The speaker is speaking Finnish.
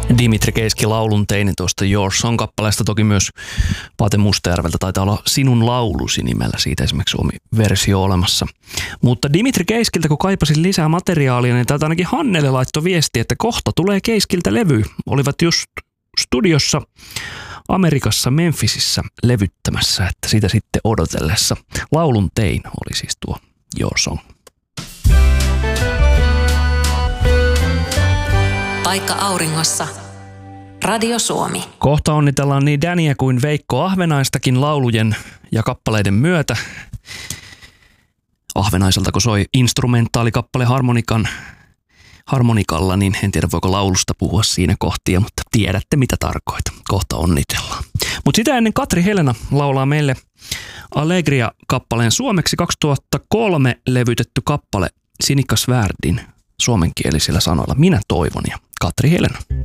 Dimitri Keiski laulun tein tuosta Your Song-kappaleesta, toki myös Pate Mustajärveltä taitaa olla Sinun laulusi nimellä, siitä esimerkiksi Suomi-versio olemassa. Mutta Dimitri Keiskiltä, kun kaipasin lisää materiaalia, niin täältä ainakin Hannele laittoi viesti, että kohta tulee Keiskiltä levy. Olivat just studiossa Amerikassa Memphisissä levyttämässä, että sitä sitten odotellessa. Laulun tein oli siis tuo Your Song. Paikka auringossa. Radio Suomi. Kohta onnitellaan niin Daniä kuin Veikko Ahvenaistakin laulujen ja kappaleiden myötä. Ahvenaiselta kun soi instrumentaalikappale harmonikalla, niin en tiedä voiko laulusta puhua siinä kohtia, mutta tiedätte mitä tarkoitan. Kohta onnitellaan. Mutta sitä ennen Katri Helena laulaa meille Allegria-kappaleen suomeksi 2003 levytetty kappale Sinikka Svärdin suomenkielisillä sanoilla Minä toivon ja Katri Helena.